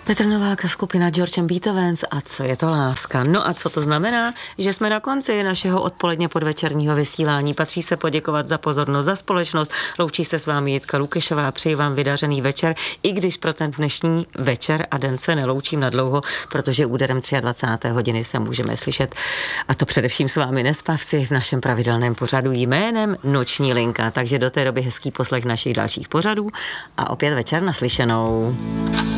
Petr Novák a skupina George and Beethovens a Co je to láska? No a co to znamená? Že jsme na konci našeho odpoledně podvečerního vysílání. Patří se poděkovat za pozornost, za společnost. Loučí se s vámi Jitka Lukešová. Přeji vám vydařený večer, i když pro ten dnešní večer a den se neloučím na dlouho, protože úderem 23. hodiny se můžeme slyšet. A to především s vámi nespavci v našem pravidelném pořadu jménem Noční linka. Takže do té doby hezký poslech našich dalších pořadů a opět večer naslyšenou.